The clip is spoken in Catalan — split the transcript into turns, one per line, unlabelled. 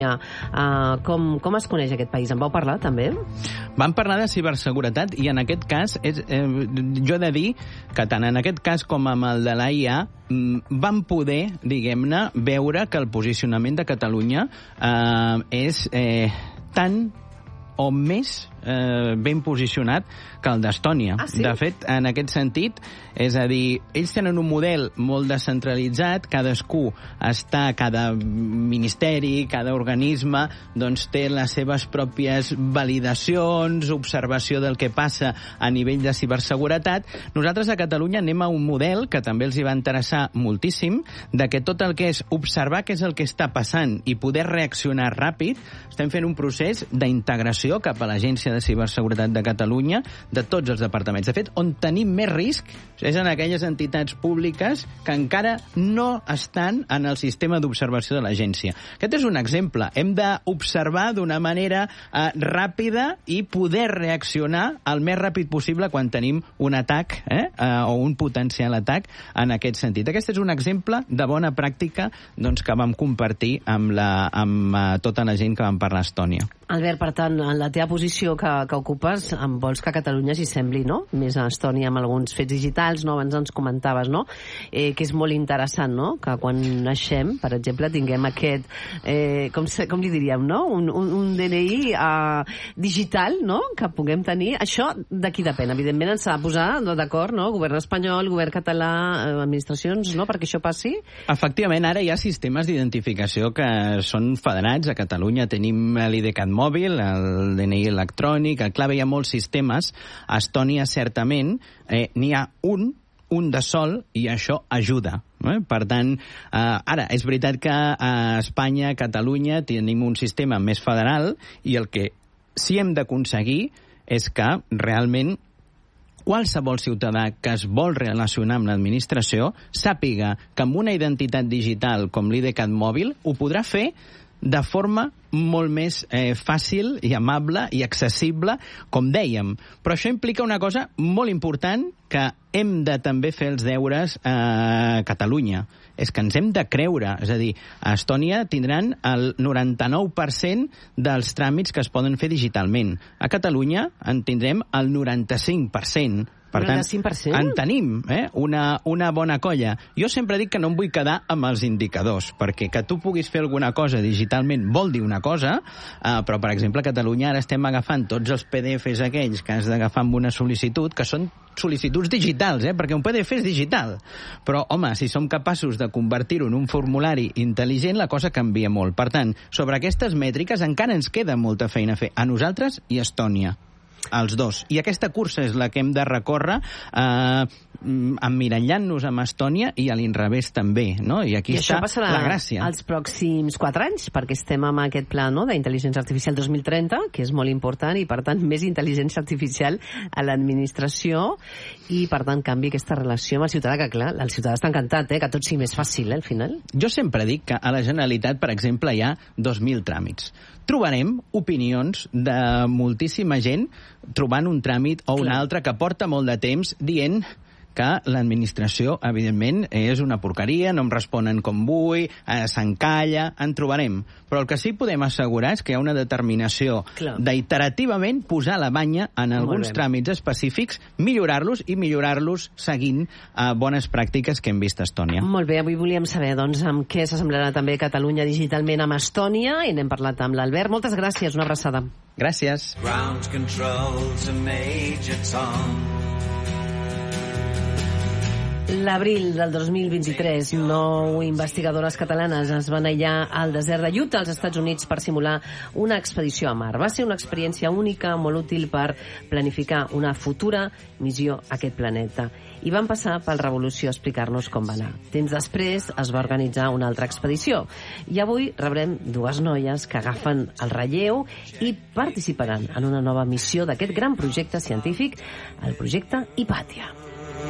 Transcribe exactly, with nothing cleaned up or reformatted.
Uh, com, com es coneix aquest país? En vau parlar, també?
Vam parlar de ciberseguretat i en aquest cas, és, eh, jo he de dir que tant en aquest cas com amb el de l'A I A vam poder, diguem-ne, veure que el posicionament de Catalunya eh, és eh, tan o més eh, ben posicionat que el d'Estònia.
Ah, sí?
De fet, en aquest sentit, és a dir, ells tenen un model molt descentralitzat, cadascú està, cada ministeri, cada organisme, doncs té les seves pròpies validacions, observació del que passa a nivell de ciberseguretat. Nosaltres a Catalunya anem a un model que també els hi va interessar moltíssim, de que tot el que és observar què és el que està passant i poder reaccionar ràpid, estem fent un procés d'integració cap a l'Agència de Ciberseguretat de Catalunya, de tots els departaments. De fet, on tenim més risc és en aquelles entitats públiques que encara no estan en el sistema d'observació de l'agència. Aquest és un exemple. Hem d'observar d'una manera eh, ràpida i poder reaccionar el més ràpid possible quan tenim un atac eh, eh, o un potencial atac en aquest sentit. Aquest és un exemple de bona pràctica doncs, que vam compartir amb, la, amb uh, tota la gent que vam parlar a Estònia.
Albert, per tant, en la teva posició que, que ocupes, em vols que Catalunya s'hi sembli, no? Més a Estònia amb alguns fets digitals, no? Abans ens comentaves, no? Eh, que és molt interessant, no? Que quan naixem, per exemple, tinguem aquest, eh, com, com li diríem, no? Un, un, un D N I eh, digital, no? Que puguem tenir. Això de qui depèn? Evidentment ens s'ha de posar d'acord, no? Govern espanyol, govern català, eh, administracions, no? Perquè això passi.
Efectivament, ara hi ha sistemes d'identificació que són federats. A Catalunya tenim l'I D CAT mòbil, el D N I electrònic, el clave, hi ha molts sistemes. A Estònia, certament, eh, n'hi ha un, un de sol, i això ajuda. Eh? Per tant, eh, ara, és veritat que a Espanya, a Catalunya, tenim un sistema més federal, i el que sí hem d'aconseguir és que realment qualsevol ciutadà que es vol relacionar amb l'administració sàpiga que amb una identitat digital com l'I D CAT mòbil ho podrà fer de forma molt més eh, fàcil i amable i accessible, com dèiem. Però això implica una cosa molt important, que hem de també fer els deures a Catalunya. És que ens hem de creure. És a dir, a Estònia tindran el noranta-nou per cent dels tràmits que es poden fer digitalment. A Catalunya en tindrem el noranta-cinc per cent. Per tant,
noranta-cinc per cent?
en tenim eh, una, una bona colla. Jo sempre dic que no em vull quedar amb els indicadors, perquè que tu puguis fer alguna cosa digitalment vol dir una cosa, eh, però, per exemple, a Catalunya ara estem agafant tots els P D Fs aquells que has d'agafar amb una sol·licitud, que són sol·licituds digitals, eh, perquè un P D F és digital. Però, home, si som capaços de convertir-ho en un formulari intel·ligent, la cosa canvia molt. Per tant, sobre aquestes mètriques encara ens queda molta feina a fer, a nosaltres i a Estònia. Els dos. I aquesta cursa és la que hem de recórrer eh, emmirallant-nos amb Estònia i a l'inrevés també, no? I aquí
I
està
això passarà
la gràcia.
els pròxims quatre anys, perquè estem amb aquest pla, no?, d'intel·ligència artificial dos mil trenta, que és molt important, i per tant més intel·ligència artificial a l'administració, i per tant canvi aquesta relació amb el ciutadà, que clar, el ciutadà està encantat, eh, que tot sigui més fàcil, eh, al final.
Jo sempre dic que a la Generalitat, per exemple, hi ha dos mil tràmits. Trobarem opinions de moltíssima gent trobant un tràmit o un
Clar.
altre que porta molt de temps dient que l'administració, evidentment, és una porqueria, no em responen com vull, eh, s'encalla, en trobarem. Però el que sí podem assegurar és que hi ha una determinació
Clar.
d'iterativament posar la banya en alguns tràmits específics, millorar-los i millorar-los seguint eh, bones pràctiques que hem vist a Estònia.
Molt bé, avui volíem saber doncs, amb què s'assemblarà també Catalunya digitalment amb Estònia, i n'hem parlat amb l'Albert. Moltes gràcies, una abraçada.
Gràcies.
Ground control to Major Tom.
L'abril del dos mil vint-i-tres, nou investigadores catalanes es van aïllar al desert de Utah, als Estats Units, per simular una expedició a Mart. Va ser una experiència única, molt útil per planificar una futura missió a aquest planeta. I van passar pel Revolució a explicar-nos com va anar. Temps després es va organitzar una altra expedició. I avui rebrem dues noies que agafen el relleu i participaran en una nova missió d'aquest gran projecte científic, el projecte Hipàtia.